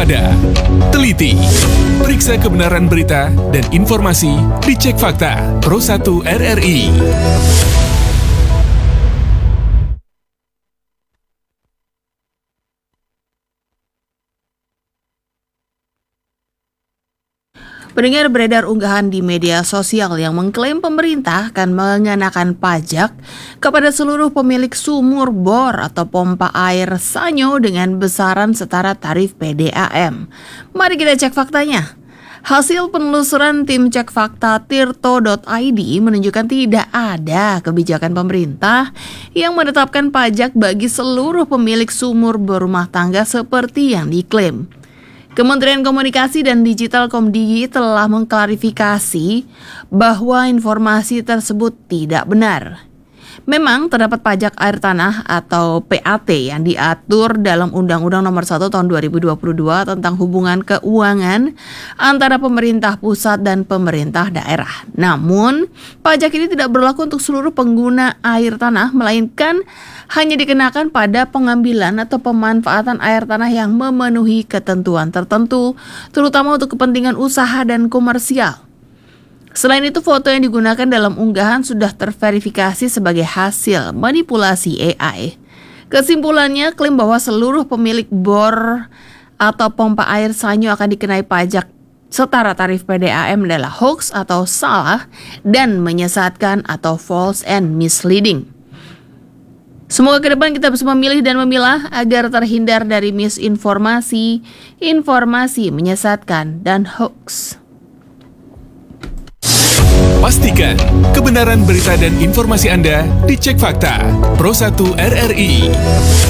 waspada, teliti, periksa kebenaran berita dan informasi di Cek Fakta Pro 1 RRI. Pendengar, beredar unggahan di media sosial yang mengklaim pemerintah akan mengenakan pajak kepada seluruh pemilik sumur bor atau pompa air Sanyo dengan besaran setara tarif PDAM. Mari kita cek faktanya. Hasil penelusuran tim Cek Fakta Tirto.id menunjukkan tidak ada kebijakan pemerintah yang menetapkan pajak bagi seluruh pemilik sumur berumah tangga seperti yang diklaim. Kementerian Komunikasi dan Digital Komdigi telah mengklarifikasi bahwa informasi tersebut tidak benar. Memang terdapat pajak air tanah atau PAT yang diatur dalam Undang-Undang Nomor 1 Tahun 2022 tentang hubungan keuangan antara pemerintah pusat dan pemerintah daerah. Namun, pajak ini tidak berlaku untuk seluruh pengguna air tanah, melainkan hanya dikenakan pada pengambilan atau pemanfaatan air tanah yang memenuhi ketentuan tertentu, terutama untuk kepentingan usaha dan komersial. Selain itu, foto yang digunakan dalam unggahan sudah terverifikasi sebagai hasil manipulasi AI. Kesimpulannya, klaim bahwa seluruh pemilik bor atau pompa air Sanyo akan dikenai pajak setara tarif PDAM adalah hoax atau salah dan menyesatkan atau false and misleading. Semoga ke depan kita bisa memilih dan memilah agar terhindar dari misinformasi, informasi menyesatkan, dan hoax. Pastikan kebenaran berita dan informasi Anda di Cek Fakta Pro 1 RRI.